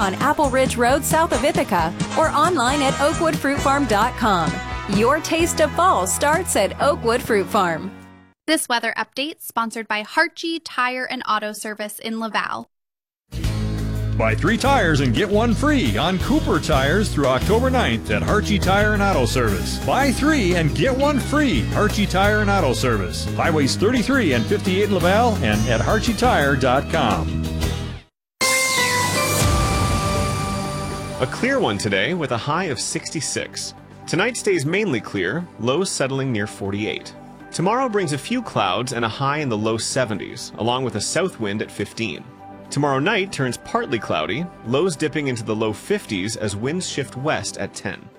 on Apple Ridge Road south of Ithaca or online at oakwoodfruitfarm.com. Your taste of fall starts at Oakwood Fruit Farm. This weather update sponsored by Hartje Tire and Auto Service in Laval. Buy 3 tires and get 1 free on Cooper tires through October 9th at Hartje Tire and Auto Service. Buy 3 and get 1 free. Hartje Tire and Auto Service. Highways 33 and 58 in Laval and at HartjeTire.com. A clear one today with a high of 66. Tonight stays mainly clear, lows settling near 48. Tomorrow brings a few clouds and a high in the low 70s, along with a south wind at 15. Tomorrow night turns partly cloudy, lows dipping into the low 50s as winds shift west at 10.